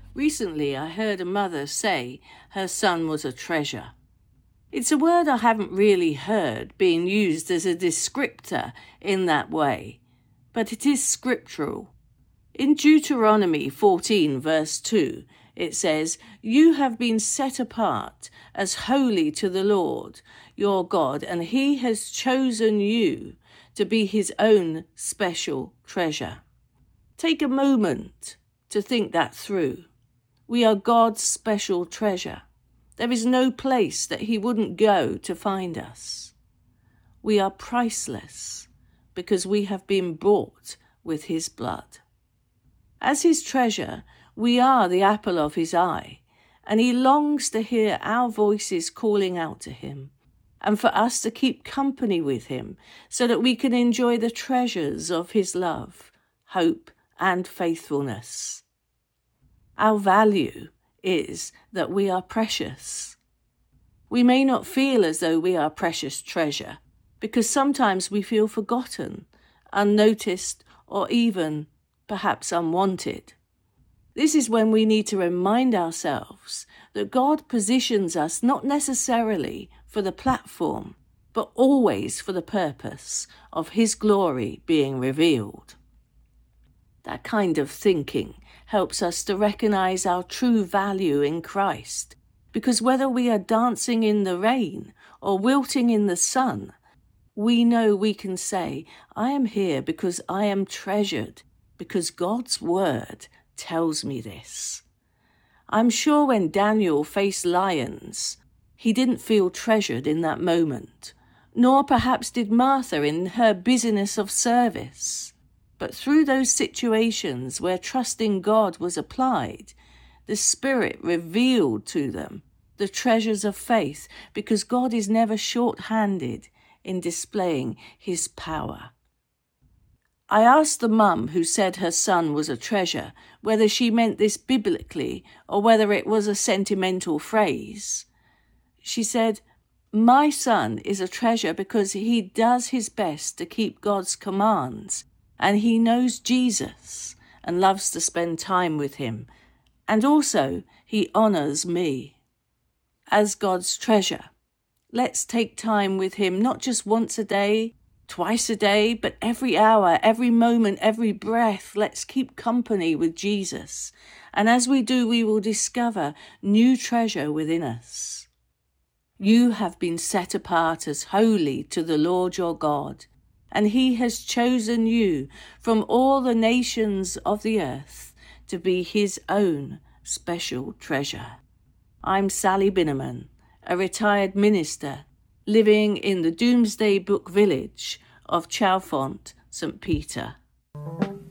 Recently, I heard a mother say her son was a treasure. It's a word I haven't really heard being used as a descriptor in that way, but it is scriptural. In Deuteronomy 14, verse 2, it says, "You have been set apart as holy to the Lord your God, and he has chosen you to be his own special treasure." Take a moment to think that through. We are God's special treasure. There is no place that he wouldn't go to find us. We are priceless because we have been bought with his blood. As his treasure, we are the apple of his eye, and he longs to hear our voices calling out to him, and for us to keep company with him so that we can enjoy the treasures of his love, hope, and faithfulness. Our value is that we are precious. We may not feel as though we are precious treasure because sometimes we feel forgotten, unnoticed, or even perhaps unwanted. This is when we need to remind ourselves that God positions us not necessarily for the platform, but always for the purpose of his glory being revealed. That kind of thinking helps us to recognize our true value in Christ, because whether we are dancing in the rain or wilting in the sun, we know we can say, "I am here because I am treasured, because God's word tells me this." I'm sure when Daniel faced lions, he didn't feel treasured in that moment, nor perhaps did Martha in her busyness of service. But through those situations where trusting God was applied, the Spirit revealed to them the treasures of faith, because God is never short-handed in displaying his power. I asked the mum who said her son was a treasure whether she meant this biblically or whether it was a sentimental phrase. She said, "My son is a treasure because he does his best to keep God's commands, and he knows Jesus and loves to spend time with him, and also he honours me." As God's treasure, let's take time with him, not just once a day, twice a day, but every hour, every moment, every breath. Let's keep company with Jesus. And as we do, we will discover new treasure within us. You have been set apart as holy to the Lord your God, and he has chosen you from all the nations of the earth to be his own special treasure. I'm Sally Binneman, a retired minister living in the Domesday Book village of Chalfont, St. Peter.